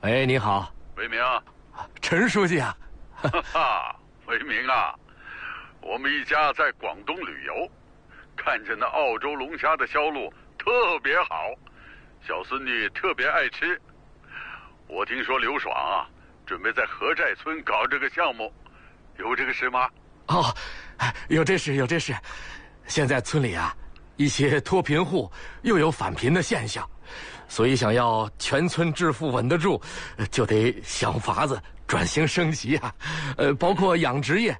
哎，你好， 维明。 陈书记啊。 哈哈，维明啊，我们一家在广东旅游，看见那澳洲龙虾的销路特别好，小孙女特别爱吃。我听说刘爽啊，准备在河寨村搞这个项目，有这个事吗？ 哦，有这事，有这事。现在村里啊，一些脱贫户又有返贫的现象，所以想要全村致富稳得住，就得想法子转型升级啊。包括养殖业